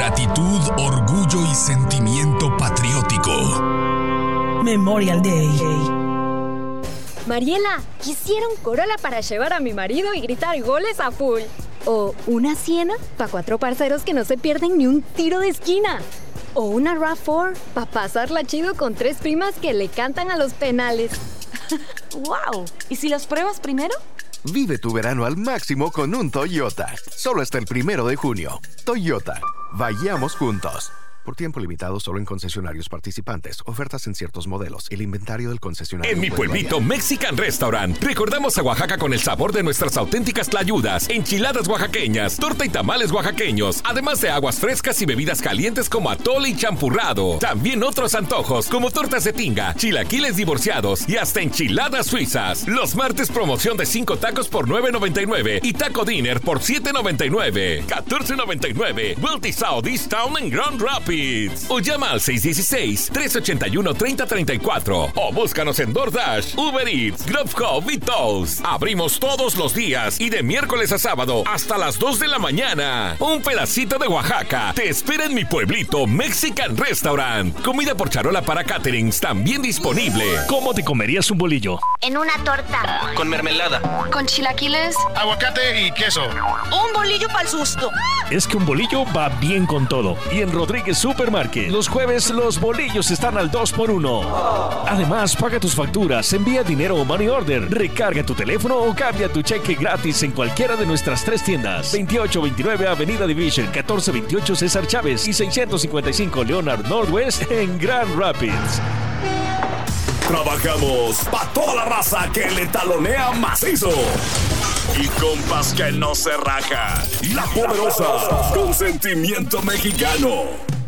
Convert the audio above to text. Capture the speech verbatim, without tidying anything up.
gratitud, orgullo y sentimiento patriótico. Memorial Day. Mariela, quisiera un Corolla para llevar a mi marido y gritar goles a full. O una Siena para cuatro parceros que no se pierden ni un tiro de esquina. O una RAV cuatro para pasarla chido con tres primas que le cantan a los penales. ¡Wow! ¿Y si las pruebas primero? Vive tu verano al máximo con un Toyota. Solo hasta el primero de junio. Toyota. Vayamos juntos. Por tiempo limitado solo en concesionarios participantes. Ofertas en ciertos modelos. El inventario del concesionario. En mi pueblito Mexican Restaurant recordamos a Oaxaca con el sabor de nuestras auténticas tlayudas, enchiladas oaxaqueñas, torta y tamales oaxaqueños, además de aguas frescas y bebidas calientes como atole y champurrado. También otros antojos como tortas de tinga, chilaquiles divorciados y hasta enchiladas suizas. Los martes promoción de cinco tacos por nueve noventa y nueve y taco dinner por siete noventa y nueve. catorce noventa y nueve. Wealthy South East Town en Grand Rapids. O llama al seis uno seis, tres ocho uno, tres cero tres cuatro o búscanos en DoorDash, Uber Eats, Grubhub y Toast. Abrimos todos los días y de miércoles a sábado hasta las dos de la mañana. Un pedacito de Oaxaca te espera en mi pueblito Mexican Restaurant. Comida por charola para caterings también disponible. ¿Cómo te comerías un bolillo? En una torta. Con mermelada. Con chilaquiles. Aguacate y queso. Un bolillo para el susto. Es que un bolillo va bien con todo. Y en Rodríguez Supermarket, los jueves los bolillos están al dos por uno. Además, paga tus facturas, envía dinero o money order, recarga tu teléfono o cambia tu cheque gratis en cualquiera de nuestras tres tiendas. veintiocho veintinueve Avenida Division, catorce veintiocho César Chávez y seiscientos cincuenta y cinco Leonard Northwest en Grand Rapids. Trabajamos para toda la raza que le talonea macizo. Y compas que no se raja. La Poderosa, con sentimiento mexicano.